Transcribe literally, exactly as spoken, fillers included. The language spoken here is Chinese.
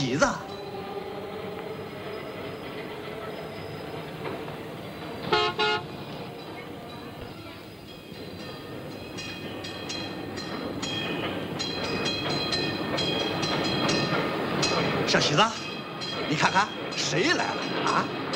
喜子。小喜子，你看看谁来了啊？